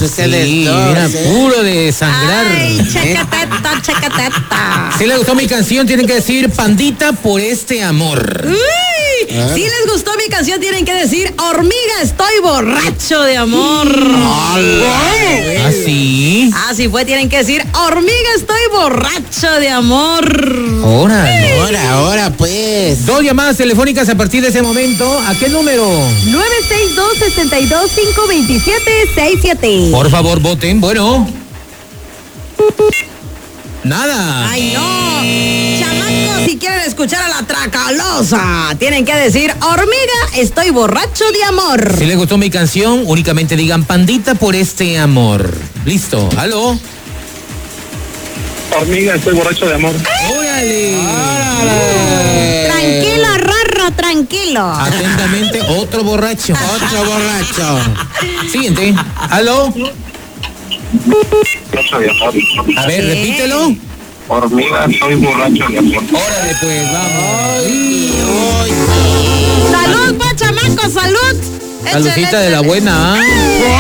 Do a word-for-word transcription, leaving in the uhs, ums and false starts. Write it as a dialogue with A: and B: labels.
A: ustedes
B: sí,
A: dos.
B: mira,
A: ¿eh?
B: puro de sangrar.
C: Ay, chacateta, chacateta.
B: Si les gustó mi canción, tienen que decir Pandita por este amor.
C: Uy,
A: Ah.
C: si les gustó mi canción, tienen que decir hormiga, estoy borracho de amor.
B: ¿Ah, sí?
C: Así fue, tienen que decir hormiga, estoy borracho de amor.
B: Ahora,
A: Ahora, ahora, pues.
B: Dos llamadas telefónicas a partir de ese momento. ¿A qué número?
C: nueve seis dos, seis dos, cinco dos siete, seis siete.
B: Por favor, voten. Bueno. Nada.
C: Ay, no. Chamacos, si quieren escuchar a la Tracalosa, tienen que decir hormiga, estoy borracho de amor.
B: Si les gustó mi canción, únicamente digan Pandita por este amor. Listo. ¿Aló?
D: Hormiga, estoy borracho de amor.
B: ¡Órale!
C: Tranquilo, Rorro, tranquilo.
B: Atentamente, otro borracho.
A: Otro borracho.
B: Siguiente. ¿Aló?
D: Borracho de amor.
B: A ver,
C: Sí.
B: repítelo.
D: Hormiga, estoy borracho de amor.
B: Órale, pues, vamos.
C: Salud, pa, chamacos, salud.
B: Saludcita
C: Échale,
B: de la
C: échale.
B: buena, ¿ah?